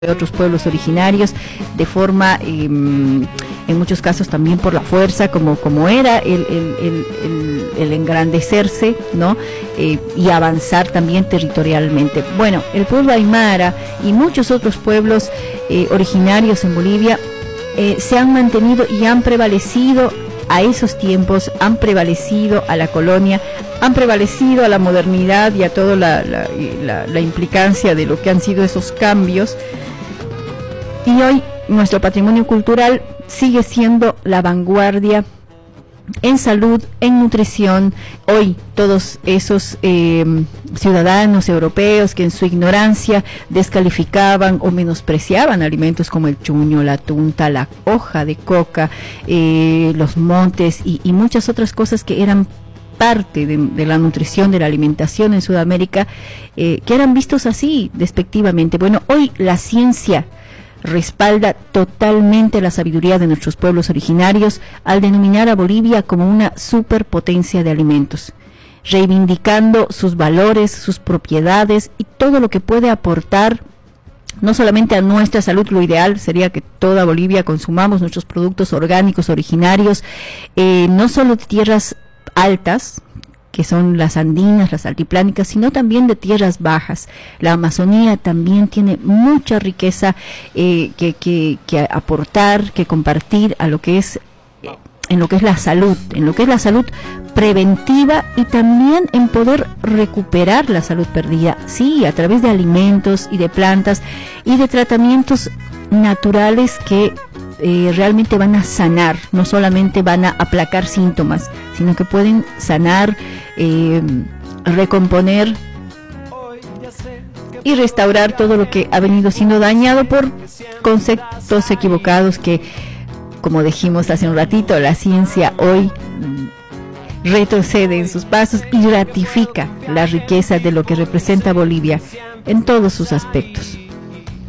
de otros pueblos originarios de forma, en muchos casos también por la fuerza, como era el engrandecerse, ¿no? Y avanzar también territorialmente. Bueno, el pueblo aymara y muchos otros pueblos originarios en Bolivia se han mantenido y han prevalecido a esos tiempos, han prevalecido a la colonia, han prevalecido a la modernidad y a toda la implicancia de lo que han sido esos cambios. Y hoy nuestro patrimonio cultural sigue siendo la vanguardia en salud, en nutrición. Hoy todos esos ciudadanos europeos que en su ignorancia descalificaban o menospreciaban alimentos como el chuño, la tunta, la hoja de coca, los montes y muchas otras cosas que eran parte de la nutrición, de la alimentación en Sudamérica, que eran vistos así despectivamente. Bueno, hoy la ciencia respalda totalmente la sabiduría de nuestros pueblos originarios al denominar a Bolivia como una superpotencia de alimentos, reivindicando sus valores, sus propiedades y todo lo que puede aportar no solamente a nuestra salud. Lo ideal sería que toda Bolivia consumamos nuestros productos orgánicos originarios, no solo de tierras altas, que son las andinas, las altiplánicas, sino también de tierras bajas. La Amazonía también tiene mucha riqueza que aportar, que compartir a lo que es en lo que es la salud, preventiva, y también en poder recuperar la salud perdida, sí, a través de alimentos y de plantas y de tratamientos naturales que realmente van a sanar, no solamente van a aplacar síntomas, sino que pueden sanar, recomponer y restaurar todo lo que ha venido siendo dañado por conceptos equivocados que, como dijimos hace un ratito, la ciencia hoy retrocede en sus pasos y ratifica la riqueza de lo que representa Bolivia en todos sus aspectos.